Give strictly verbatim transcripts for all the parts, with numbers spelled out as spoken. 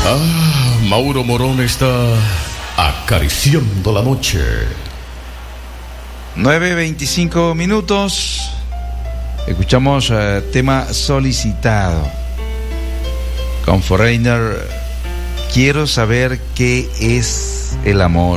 Ah, Mauro Morón está acariciando la noche. nueve veinticinco minutos. Escuchamos uh, tema solicitado con Foreigner. Quiero saber qué es el amor.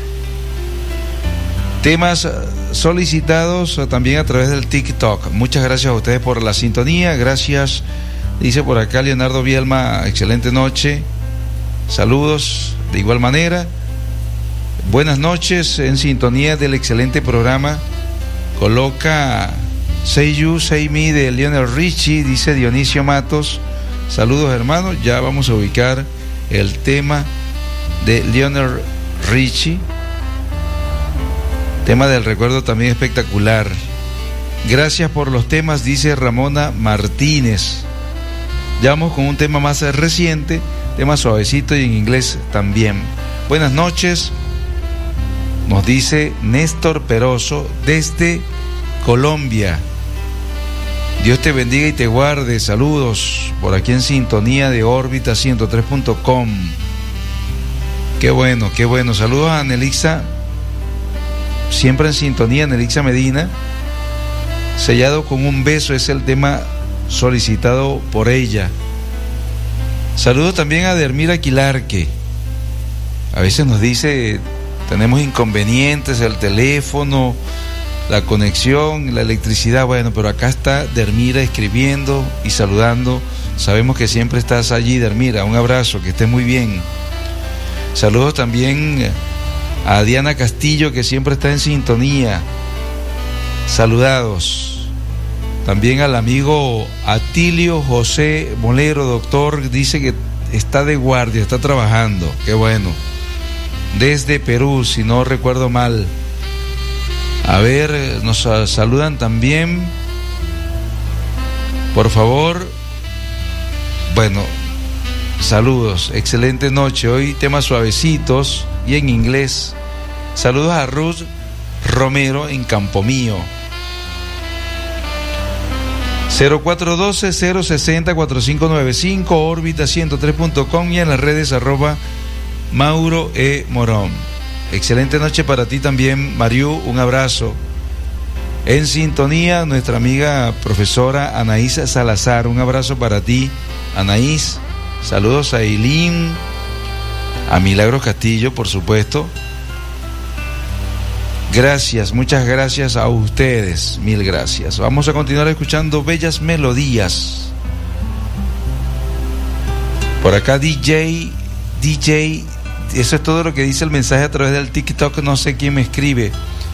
Temas solicitados también a través del TikTok. Muchas gracias a ustedes por la sintonía. Gracias, dice por acá Leonardo Bielma, excelente noche. Saludos de igual manera. Buenas noches, en sintonía del excelente programa. Coloca Say You, Say Me de Lionel Richie, dice Dionisio Matos. Saludos, hermanos. Ya vamos a ubicar el tema de Lionel Richie. Tema del recuerdo también espectacular. Gracias por los temas, dice Ramona Martínez. Ya vamos con un tema más reciente, tema suavecito y en inglés también. Buenas noches, nos dice Néstor Peroso desde Colombia. Dios te bendiga y te guarde. Saludos por aquí en sintonía de órbita ciento tres punto com. Qué bueno, qué bueno. Saludos a Anelixa, siempre en sintonía, Anelixa Medina. Sellado con un beso es el tema solicitado por ella. Saludos también a Dermira Quilarque. A veces nos dice, tenemos inconvenientes, el teléfono, la conexión, la electricidad. Bueno, pero acá está Dermira escribiendo y saludando. Sabemos que siempre estás allí, Dermira. Un abrazo, que estés muy bien. Saludos también a Diana Castillo, que siempre está en sintonía. Saludados. También al amigo Atilio José Molero, doctor, dice que está de guardia, está trabajando. Qué bueno. Desde Perú, si no recuerdo mal. A ver, nos saludan también. Por favor. Bueno, saludos, excelente noche. Hoy temas suavecitos y en inglés. Saludos a Ruth Romero en Campo Mío. cero cuatro uno dos, cero seis cero, cuatro cinco nueve cinco, órbita ciento tres punto com y en las redes arroba Mauro E. Morón. Excelente noche para ti también, Mariú, un abrazo. En sintonía, nuestra amiga profesora Anaís Salazar, un abrazo para ti, Anaís. Saludos a Eileen, a Milagros Castillo, por supuesto. Gracias, muchas gracias a ustedes, mil gracias. Vamos a continuar escuchando bellas melodías. Por acá D J, D J, eso es todo lo que dice el mensaje a través del TikTok, no sé quién me escribe.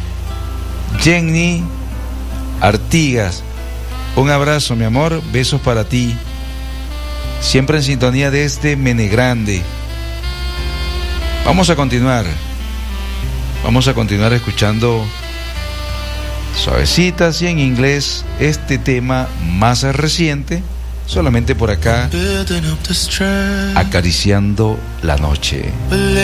Jenny Artigas, un abrazo, mi amor, besos para ti. Siempre en sintonía desde Menegrande. Vamos a continuar. Vamos a continuar escuchando suavecitas y en inglés este tema más reciente, solamente por acá, acariciando la noche.